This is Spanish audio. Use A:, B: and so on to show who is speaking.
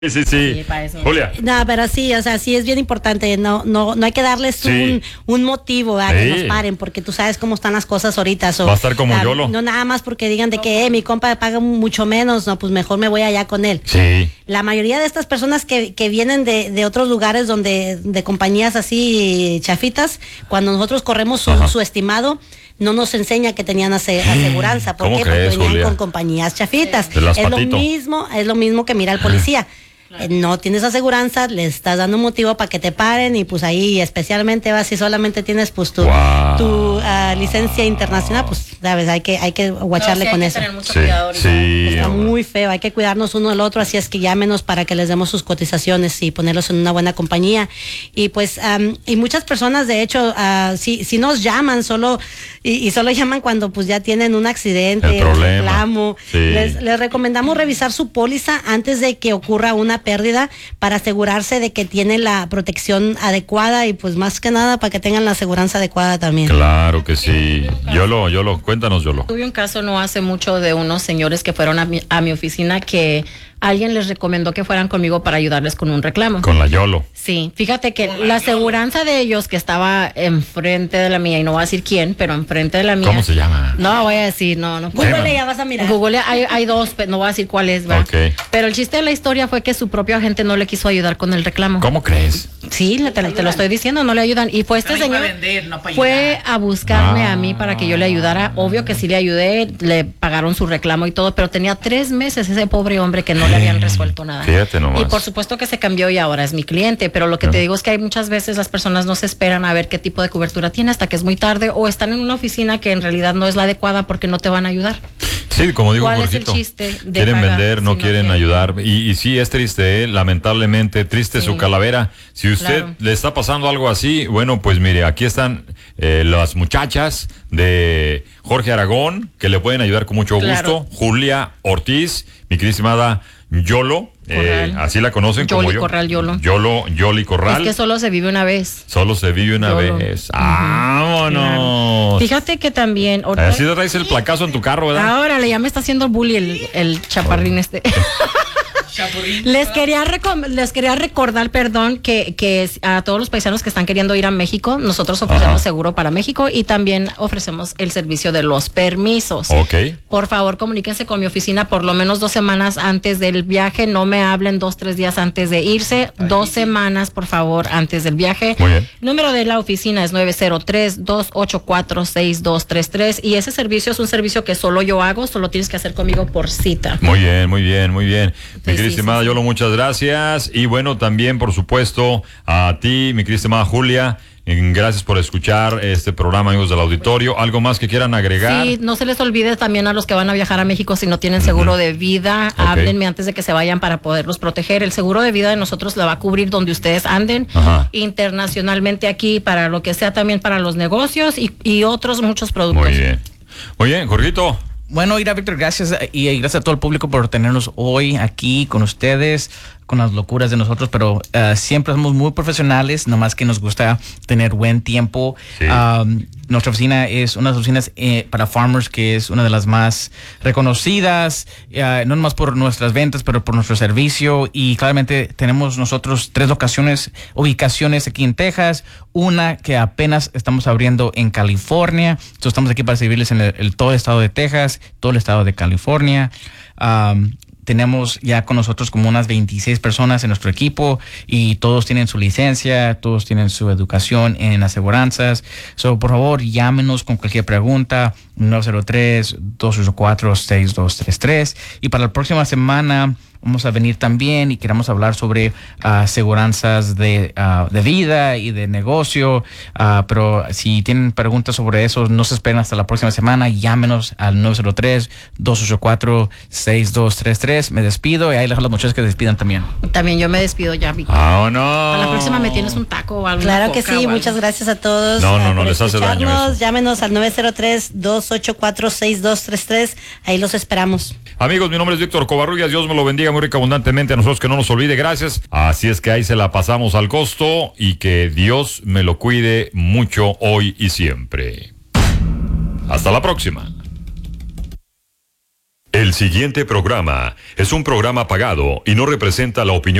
A: Sí.
B: Sí, para eso.
A: Julia.
C: No, pero sí, o sea, sí es bien importante, no hay que darles
A: Sí.
C: un motivo a que
A: Sí.
C: nos paren, porque tú sabes cómo están las cosas ahorita.
A: Va a estar como YOLO.
C: No nada más porque digan de que mi compa paga mucho menos, no, pues mejor me voy allá con él.
A: Sí.
C: La mayoría de estas personas que vienen de otros lugares de compañías así chafitas, cuando nosotros corremos su estimado, no nos enseña que tenían aseguranza. ¿Por
A: ¿Cómo
C: qué?
A: crees,
C: Porque venían
A: Julia?
C: con compañías chafitas.
A: De las
C: Es
A: Patito.
C: lo mismo que mira el policía. No tienes aseguranza, le estás dando un motivo para que te paren y pues ahí especialmente vas si solamente tienes pues tu licencia internacional, pues sabes, hay que guacharle con eso.
B: Hay que tener mucho cuidado ahorita.
C: Está muy feo, hay que cuidarnos uno del otro, así es que llámenos para que les demos sus cotizaciones y ponerlos en una buena compañía. Y pues, y muchas personas de hecho, si nos llaman solo llaman cuando pues ya tienen un accidente,
A: El problema.
C: reclamo.
A: Sí.
C: Les recomendamos revisar su póliza antes de que ocurra una pérdida para asegurarse de que tienen la protección adecuada y pues más que nada para que tengan la aseguranza adecuada también.
A: Claro que sí. Yolo, cuéntanos, Yolo.
B: Tuve un caso no hace mucho de unos señores que fueron a mi oficina que alguien les recomendó que fueran conmigo para ayudarles con un reclamo.
A: Con la Yolo.
B: Sí, fíjate que la aseguranza de ellos que estaba enfrente de la mía, y no voy a decir quién, pero enfrente de la mía.
A: ¿Cómo se llama?
B: No voy a decir, no.
C: Google ya vas a mirar.
B: Google hay dos, pero no voy a decir cuál es, ¿verdad?
A: Ok.
B: Pero el chiste de la historia fue que su propio agente no le quiso ayudar con el reclamo.
A: ¿Cómo crees?
B: Sí, te lo estoy diciendo, no le ayudan. Y fue este
D: Están ahí
B: señor,
D: para vender, no para
B: fue
D: ayudar.
B: a buscarme a mí para que yo le ayudara. Obvio que sí le ayudé, le pagaron su reclamo y todo, pero tenía 3 meses ese pobre hombre que no le habían resuelto nada.
A: Fíjate nomás.
B: Y por supuesto que se cambió y ahora es mi cliente, pero lo que te digo es que hay muchas veces las personas no se esperan a ver qué tipo de cobertura tiene hasta que es muy tarde o están en una oficina que en realidad no es la adecuada porque no te van a ayudar.
A: Sí, como digo,
B: ¿Cuál es el
A: Jorgito,
B: chiste de
A: quieren
B: pagar
A: vender, no
B: si no
A: quieren
B: quieren?
A: ayudar. Y sí, es triste, lamentablemente, triste
B: Sí.
A: su calavera. Si usted
B: Claro.
A: le está pasando algo así, bueno, pues mire, aquí están las muchachas de Jorge Aragón, que le pueden ayudar con mucho
B: Claro.
A: gusto. Julia Ortiz, mi queridísima Yolo,
B: Corral.
A: así la conocen como
B: Yoli
A: yo.
B: Corral, Yolo.
A: Yoli Corral.
B: Es que solo se vive una vez.
A: Solo se vive una
B: Yolo.
A: vez. ¡Vámonos!
B: Fíjate que también...
A: Así te traes el placazo en tu carro, ¿verdad?
B: Ahora ya me está haciendo bully el chaparrín este.
D: Chapurrín.
B: Les quería recordar, perdón, que a todos los paisanos que están queriendo ir a México, nosotros ofrecemos
A: Ajá.
B: seguro para México y también ofrecemos el servicio de los permisos.
A: Ok.
B: Por favor, comuníquense con mi oficina por lo menos 2 semanas antes del viaje. No me hablen 2-3 días antes de irse. 2 semanas, por favor, antes del viaje.
A: Muy bien.
B: El número de la oficina es 903-284-6233 y ese servicio es un servicio que solo yo hago, solo tienes que hacer conmigo por cita.
A: Muy bien, muy bien, muy bien. Mi
B: Sí,
A: querida estimada
B: sí.
A: Yolo, muchas gracias. Y bueno, también, por supuesto, a ti, mi querida estimada Julia, gracias por escuchar este programa, amigos del auditorio. ¿Algo más que quieran agregar?
B: Sí, no se les olvide también a los que van a viajar a México si no tienen seguro de vida, háblenme antes de que se vayan para poderlos proteger. El seguro de vida de nosotros la va a cubrir donde ustedes anden,
A: Ajá.
B: internacionalmente aquí, para lo que sea también para los negocios y otros muchos productos.
A: Muy bien. Muy bien, Jorgito.
D: Bueno, Ira, Víctor, gracias y gracias a todo el público por tenernos hoy aquí con ustedes, con las locuras de nosotros, pero siempre somos muy profesionales, nomás que nos gusta tener buen tiempo.
A: Sí.
D: Nuestra oficina es una de las oficinas para farmers que es una de las más reconocidas, no nomás por nuestras ventas, pero por nuestro servicio. Y claramente tenemos nosotros 3 ubicaciones aquí en Texas, una que apenas estamos abriendo en California. Entonces estamos aquí para servirles en todo el estado de Texas, todo el estado de California. Tenemos ya con nosotros como unas 26 personas en nuestro equipo y todos tienen su licencia, todos tienen su educación en aseguranzas. Por favor, llámenos con cualquier pregunta, 903-284-6233. Y para la próxima semana vamos a venir también y queremos hablar sobre aseguranzas de vida y de negocio. Pero si tienen preguntas sobre eso, no se esperen hasta la próxima semana. Llámenos al 903-284-6233. Me despido y ahí les dejo a las muchachas que despidan también.
B: También yo me despido ya, Víctor.
A: ¡Vámonos!
B: A la próxima me tienes un taco o algo.
C: Claro que sí, muchas gracias a todos.
A: No,
C: por
A: les hace daño
C: escucharnos.
A: eso.
C: Llámenos al 903-284-6233. Ahí los esperamos.
A: Amigos, mi nombre es Víctor Covarrubias. Dios me lo bendiga muy rica abundantemente a nosotros, que no nos olvide. Gracias. Así es que ahí se la pasamos al costo y que Dios me lo cuide mucho hoy y siempre. Hasta la próxima. El siguiente programa es un programa pagado y no representa la opinión